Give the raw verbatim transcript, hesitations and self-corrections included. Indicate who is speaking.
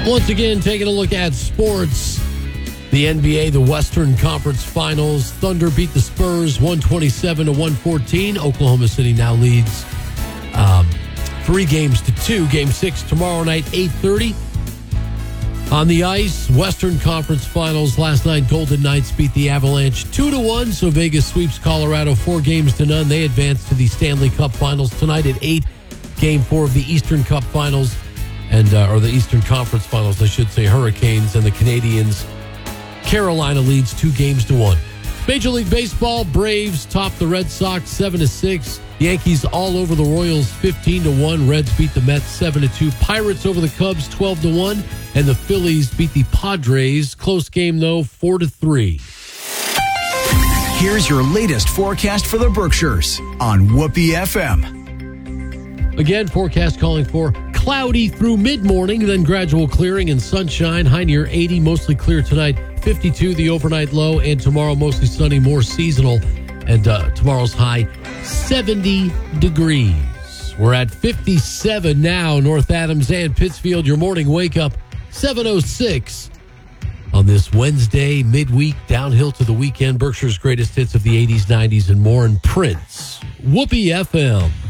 Speaker 1: Once again, taking a look at sports. The N B A, the Western Conference Finals. Thunder beat the Spurs one twenty-seven to one fourteen. Oklahoma City now leads um, three games to two. Game six tomorrow night, eight thirty. On the ice, Western Conference Finals. Last night, Golden Knights beat the Avalanche two to one. So Vegas sweeps Colorado four games to none. They advance to the Stanley Cup Finals tonight at eight. Game four of the Eastern Cup Finals, and uh, or the Eastern Conference Finals, I should say. Hurricanes and the Canadiens. Carolina leads two games to one. Major League Baseball, Braves top the Red Sox seven to six. Yankees all over the Royals fifteen to one. Reds beat the Mets seven to two. Pirates over the Cubs twelve to one. And the Phillies beat the Padres. Close game, though, four to three.
Speaker 2: Here's your latest forecast for the Berkshires on Whoopee F M.
Speaker 1: Again, forecast calling for cloudy through mid-morning, then gradual clearing and sunshine. High near eighty, mostly clear tonight. fifty-two the overnight low, and tomorrow mostly sunny, more seasonal. And uh, tomorrow's high, seventy degrees. We're at fifty-seven now, North Adams and Pittsfield. Your morning wake-up, seven oh six on this Wednesday, midweek, downhill to the weekend. Berkshire's greatest hits of the eighties, nineties, and more. And Prince, Whoopee F M.